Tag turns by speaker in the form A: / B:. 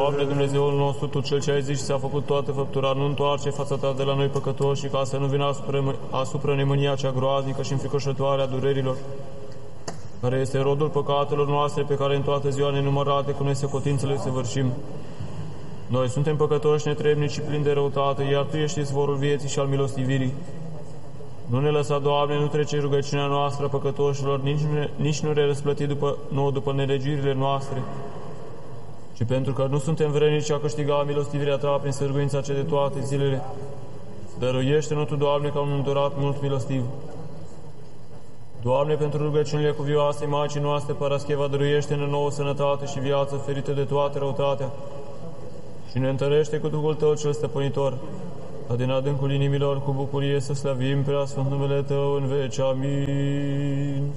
A: Doamne, Dumnezeul nostru, Tu Cel ce ai zis și s-a făcut toată făptura, nu întoarce fața Ta de la noi păcătoși, și ca să nu vină asupra nemânia cea groaznică și înfricoșătoare a durerilor, care este rodul păcatelor noastre, pe care în toată ziua nenumărate cu nesocotințele săvârșim. Noi suntem păcătoși, netrebnici și plini de răutate, iar Tu ești izvorul vieții și al milostivirii. Nu ne lăsa, Doamne, nu trece rugăciunea noastră păcătoșilor, nici nu ne răsplăti după nelegiurile noastre, ci pentru că nu suntem vrednici a câștiga milostivirea Ta prin sârguința cea de toate zilele, dăruiește-ne Tu, Doamne, ca un îndurat mult milostiv. Doamne, pentru rugăciunile cuvioase Maicii noastre, Parascheva, dăruiește-ne nouă sănătate și viață ferită de toată răutatea și ne întărește cu Duhul Tău cel stăpânitor, ca din adâncul inimilor cu bucurie să slăvim prea sfânt numele Tău în veci. Amin.